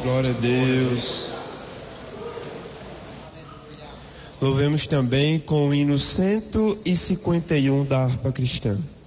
Glória a Deus. Louvemos também com o hino 151 da harpa cristã.